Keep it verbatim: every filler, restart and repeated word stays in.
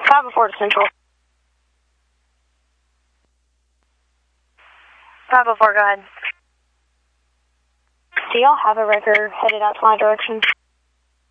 five oh four to Central. five oh four, go ahead. Do y'all have a wrecker headed out to my direction?